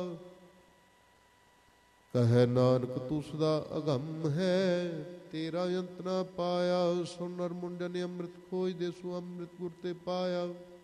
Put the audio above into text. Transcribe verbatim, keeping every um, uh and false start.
ਕਹੈ ਨਾਨਕ ਤੂੰ ਸਦਾ ਅਗੰਮ ਹੈ, ਤੇਰਾ ਅੰਤ ਨਾ ਪਾਇਆ। ਸੋ ਨਰ ਮੁੰਡਿਆ ਨੇ ਅੰਮ੍ਰਿਤ ਖੋਜ ਦੇ, ਸੋ ਅੰਮ੍ਰਿਤ ਗੁਰ ਤੇ ਪਾਇਆ।